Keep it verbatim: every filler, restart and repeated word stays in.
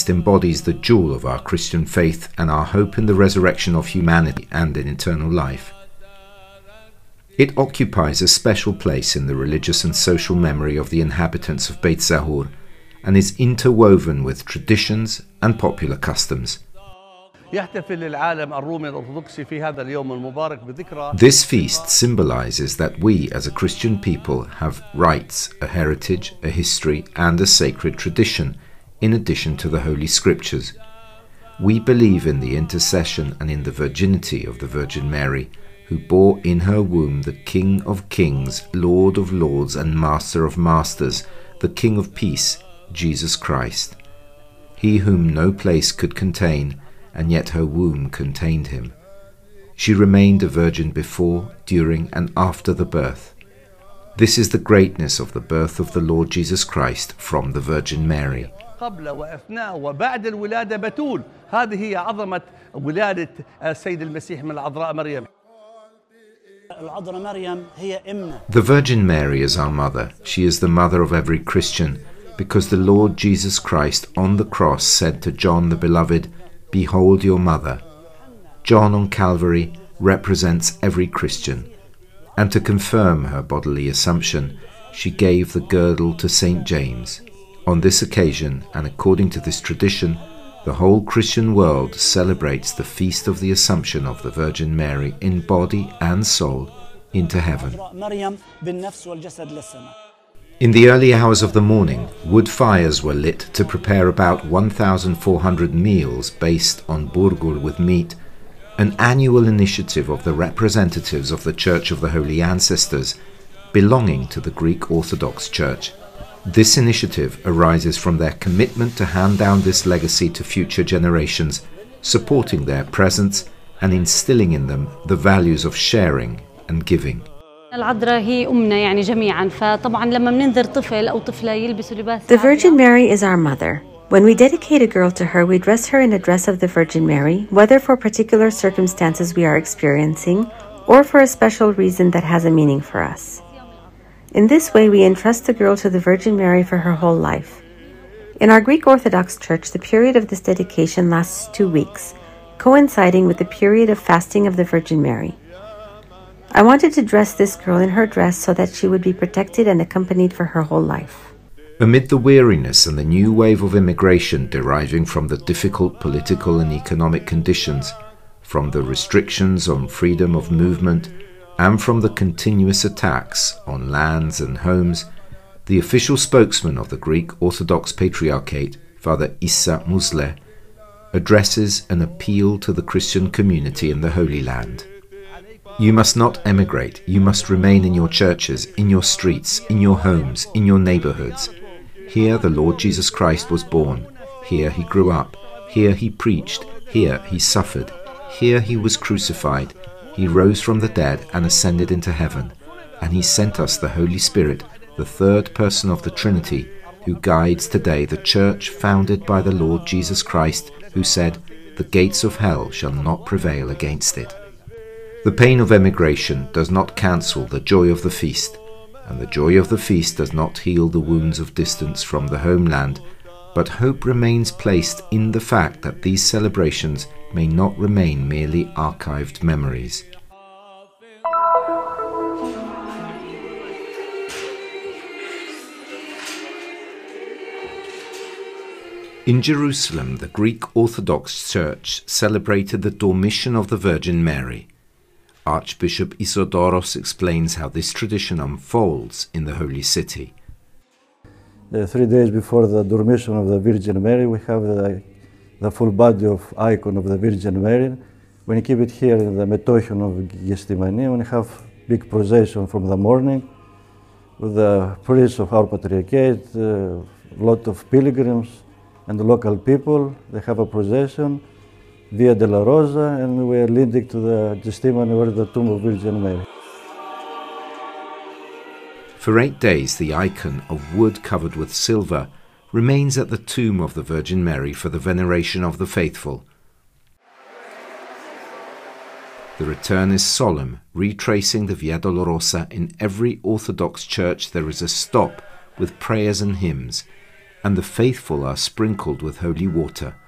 Christ embodies the jewel of our Christian faith and our hope in the resurrection of humanity and in eternal life. It occupies a special place in the religious and social memory of the inhabitants of Beit Zahur and is interwoven with traditions and popular customs. This feast symbolizes that we as a Christian people have rights, a heritage, a history, and a sacred tradition, in addition to the Holy Scriptures. We believe in the intercession and in the virginity of the Virgin Mary, who bore in her womb the King of Kings, Lord of Lords, and Master of Masters, the King of Peace, Jesus Christ. He whom no place could contain, and yet her womb contained him. She remained a virgin before, during, and after the birth. This is the greatness of the birth of the Lord Jesus Christ from the Virgin Mary. قبل وأثناء وبعد الولادة بتول. هذه هي عظمة ولادة السيد المسيح من العذراء مريم. The Virgin Mary is our mother. She is the mother of every Christian, because the Lord Jesus Christ on the cross said to John the Beloved, "Behold your mother." John on Calvary represents every Christian, and to confirm her bodily assumption, she gave the girdle to Saint James. On this occasion, and according to this tradition, the whole Christian world celebrates the feast of the Assumption of the Virgin Mary in body and soul into heaven. In the early hours of the morning, wood fires were lit to prepare about one thousand four hundred meals based on burgur with meat, an annual initiative of the representatives of the Church of the Holy Ancestors belonging to the Greek Orthodox Church. This initiative arises from their commitment to hand down this legacy to future generations, supporting their presence and instilling in them the values of sharing and giving. The Virgin Mary is our mother. When we dedicate a girl to her, we dress her in a dress of the Virgin Mary, whether for particular circumstances we are experiencing or for a special reason that has a meaning for us. In this way, we entrust the girl to the Virgin Mary for her whole life. In our Greek Orthodox Church, the period of this dedication lasts two weeks, coinciding with the period of fasting of the Virgin Mary. I wanted to dress this girl in her dress so that she would be protected and accompanied for her whole life. Amid the weariness and the new wave of immigration deriving from the difficult political and economic conditions, from the restrictions on freedom of movement, and from the continuous attacks on lands and homes, the official spokesman of the Greek Orthodox Patriarchate, Father Issa Musle, addresses an appeal to the Christian community in the Holy Land. You must not emigrate. You must remain in your churches, in your streets, in your homes, in your neighborhoods. Here the Lord Jesus Christ was born. Here he grew up. Here he preached. Here he suffered. Here he was crucified. He rose from the dead and ascended into heaven. And he sent us the Holy Spirit, the third person of the Trinity, who guides today the church founded by the Lord Jesus Christ, who said, "The gates of hell shall not prevail against it." The pain of emigration does not cancel the joy of the feast, and the joy of the feast does not heal the wounds of distance from the homeland, but hope remains placed in the fact that these celebrations may not remain merely archived memories. In Jerusalem, the Greek Orthodox Church celebrated the Dormition of the Virgin Mary. Archbishop Isodoros explains how this tradition unfolds in the Holy City. The three days before the Dormition of the Virgin Mary, we have the, the full body of icon of the Virgin Mary. We keep it here in the Metochion of Gestimani. We have big procession from the morning with the priests of our Patriarchate, a lot of pilgrims and the local people. They have a procession Via della Rosa, and we are leading to the Gestimani, where the tomb of Virgin Mary. For eight days, the icon of wood covered with silver remains at the tomb of the Virgin Mary for the veneration of the faithful. The return is solemn, retracing the Via Dolorosa. In every Orthodox church there is a stop with prayers and hymns. and the faithful are sprinkled with holy water